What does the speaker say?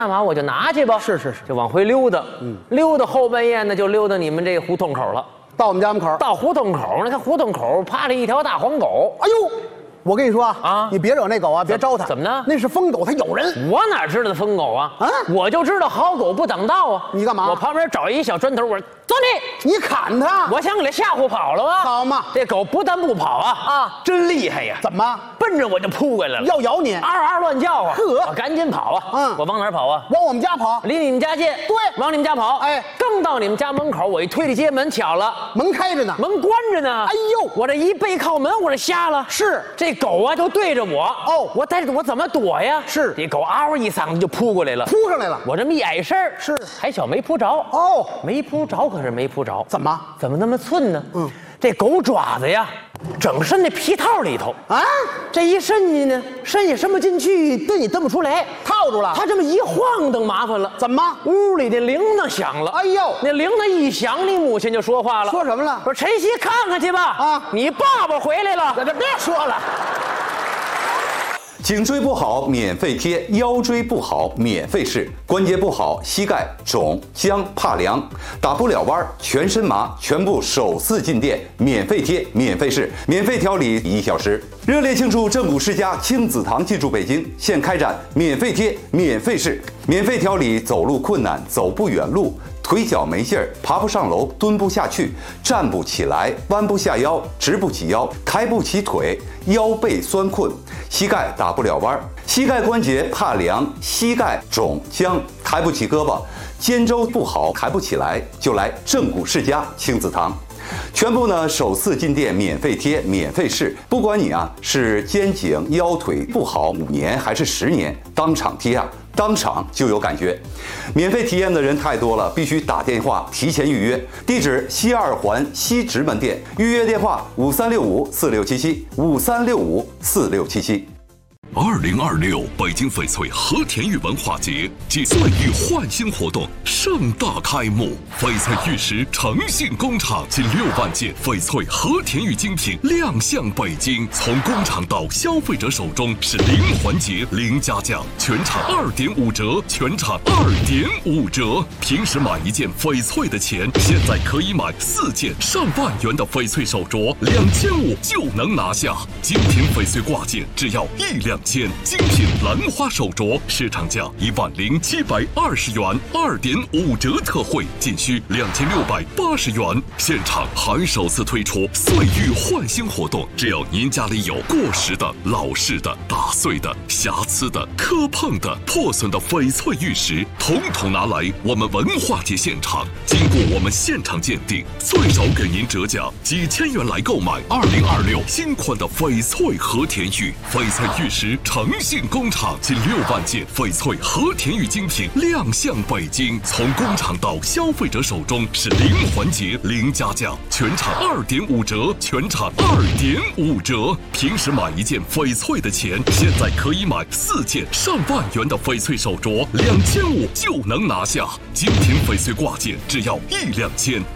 干嘛我就拿去吧。 是， 就往回溜达。溜达后半夜呢，就溜达你们这胡同口了。 到我们家门口， 到胡同口，那看胡同口趴着一条大黄狗。 哎呦！我跟你说啊，你别惹那狗啊，别招它。 怎么呢？ 那是疯狗，它咬人。 我哪知道它疯狗啊？我就知道好狗不挡道啊。 你干嘛？ 我旁边找一小砖头，我说走你砍它！ 我想给它吓唬跑了啊。 好嘛， 这狗不但不跑啊，真厉害呀！ 怎么？ 奔着我就扑过来了， 要咬你， 嗷乱叫啊！ 呵， 我赶紧跑啊！我往哪儿跑啊？ 往我们家跑， 离你们家近。 对， 往你们家跑。 哎， 刚到你们家门口，我一推这街门，巧了， 门开着呢， 门关着呢。 哎呦， 我这一背靠门，我这瞎了。 是， 这狗啊就对着我。我怎么躲呀？ 是， 这狗嗷一嗓子就扑过来了， 扑上来了。 我这么一矮身儿， 是， 还巧没扑着。没扑着，可是没扑着。 怎么那么寸呢？这狗爪子呀，整伸那皮套里头啊，这一伸进去呢，伸也伸不进去，蹬也蹬不出来， 套住了。 它这么一晃腾，麻烦了。 怎么？ 屋里的铃铛响了。 哎呦， 那铃铛一响，你母亲就说话了。 说什么了？ 说晨曦看看去吧。啊，你爸爸回来了。 这别说了。 颈椎不好免费贴，腰椎不好免费试，关节不好膝盖肿僵怕凉，打不了弯全身麻，全部首次进店免费贴免费试，免费调理1小时。热烈庆祝正骨世家亲子堂进驻北京，现开展免费贴免费试，免费调理走路困难、走不远路、腿脚没劲儿、爬不上楼、蹲不下去、站不起来、弯不下腰、直不起腰、抬不起腿、腰背酸困、膝盖打不了弯、膝盖关节怕凉、膝盖肿僵、抬不起胳膊、肩周不好抬不起来，就来正骨世家亲子堂。全部呢首次进店免费贴免费试，不管你是肩颈腰腿不好5年还是10年，当场贴当场就有感觉。免费体验的人太多了，必须打电话提前预约。地址西2环西直门店，预约电话5365467753654677。 2026北京翡翠和田玉文化节暨岁玉焕新活动盛大开幕，翡翠玉石诚信工厂近6万件翡翠和田玉精品亮相北京，从工厂到消费者手中是零环节零加价，全场2.5折，全场2.5折。平时买1件翡翠的钱，现在可以买4件上万元的翡翠手镯，2500就能拿下。精品翡翠挂件只要1两千，精品兰花手镯市场价10720元，2.5折特惠，仅需2680元。现场还首次推出岁玉焕新活动，只要您家里有过时的、老式的、打碎的、瑕疵的、磕碰的、破损的翡翠玉石，统统拿来我们文化节现场，经过我们现场鉴定，最少给您折价几千元来购买2026新款的翡翠和田玉。翡翠玉石诚信工厂近6万件翡翠和田玉精品亮相北京，从工厂到消费者手中是零环节零加价，全场2.5折，全场2.5折。平时买1件翡翠的钱，现在可以买4件上万元的翡翠手镯，2500就能拿下。精品翡翠挂件只要1两千，